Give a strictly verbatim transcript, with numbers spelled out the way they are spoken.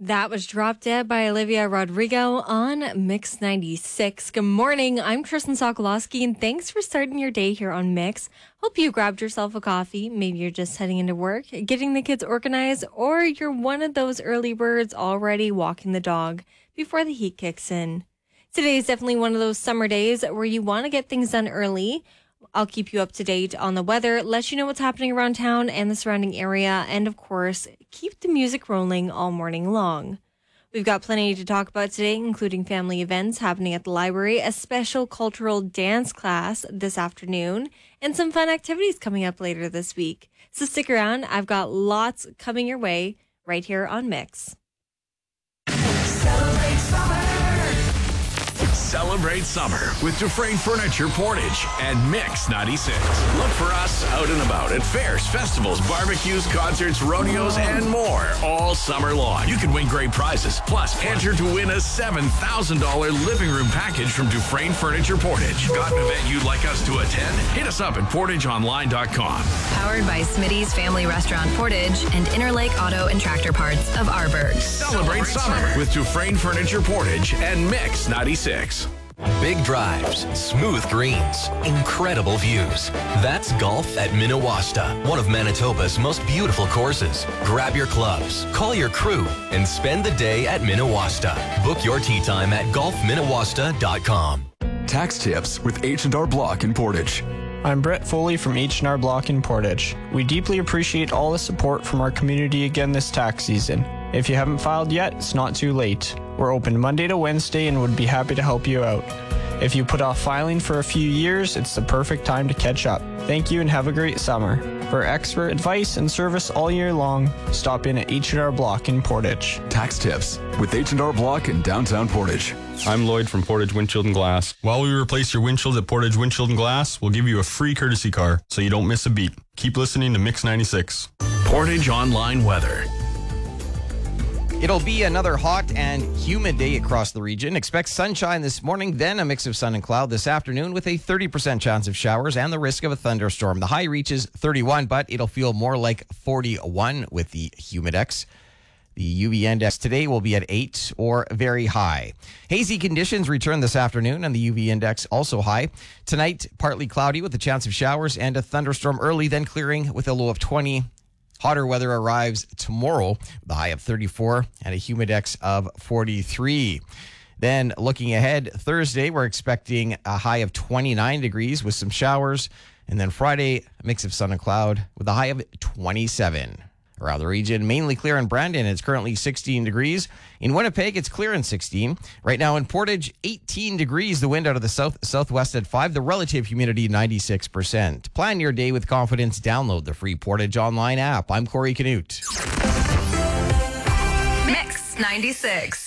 That was Drop Dead by Olivia Rodrigo on Mix ninety-six. Good morning. I'm Kristen Sokolowski, and thanks for starting your day here on Mix. Hope you grabbed yourself a coffee. Maybe you're just heading into work, getting the kids organized, or you're one of those early birds already walking the dog before the heat kicks in. Today is definitely one of those summer days where you want to get things done early. I'll keep you up to date on the weather, let you know what's happening around town and the surrounding area, and of course, keep the music rolling all morning long. We've got plenty to talk about today, including family events happening at the library, a special cultural dance class this afternoon, and some fun activities coming up later this week. So stick around. I've got lots coming your way right here on Mix. Celebrate summer. Celebrate summer with Dufresne Furniture Portage and Mix ninety-six. Look for us out and about at fairs, festivals, barbecues, concerts, rodeos, and more all summer long. You can win great prizes. Plus, enter to win a seven thousand dollars living room package from Dufresne Furniture Portage. Got an event you'd like us to attend? Hit us up at portage online dot com. Powered by Smitty's Family Restaurant Portage and Interlake Auto and Tractor Parts of Arborg. Celebrate summer with Dufresne Furniture Portage and Mix ninety-six. Big drives, smooth greens, incredible views. That's golf at Minawasta, one of Manitoba's most beautiful courses. Grab your clubs, call your crew, and spend the day at Minawasta. Book your tee time at golf minawasta dot com. Tax tips with H and R Block in Portage. I'm Brett Foley from H and R Block in Portage. We deeply appreciate all the support from our community again this tax season. If you haven't filed yet, it's not too late. We're open Monday to Wednesday and would be happy to help you out. If you put off filing for a few years, it's the perfect time to catch up. Thank you and have a great summer. For expert advice and service all year long, stop in at H and R Block in Portage. Tax tips with H and R Block in downtown Portage. I'm Lloyd from Portage Windshield and Glass. While we replace your windshields at Portage Windshield and Glass, we'll give you a free courtesy car so you don't miss a beat. Keep listening to Mix ninety-six. Portage Online Weather. It'll be another hot and humid day across the region. Expect sunshine this morning, then a mix of sun and cloud this afternoon with a thirty percent chance of showers and the risk of a thunderstorm. The high reaches thirty-one, but it'll feel more like forty-one with the humidex. The U V index today will be at eight or very high. Hazy conditions return this afternoon and the U V index also high. Tonight, partly cloudy with a chance of showers and a thunderstorm early, then clearing with a low of twenty. Hotter weather arrives tomorrow with a high of thirty-four and a humidex of forty-three. Then looking ahead, Thursday, we're expecting a high of twenty-nine degrees with some showers. And then Friday, a mix of sun and cloud with a high of twenty-seven. Around the region, mainly clear in Brandon, it's currently sixteen degrees. In Winnipeg, it's clear in sixteen. Right now in Portage, eighteen degrees. The wind out of the south southwest at five. The relative humidity, ninety-six percent. Plan your day with confidence. Download the free Portage Online app. I'm Corey Canute. Mix ninety-six.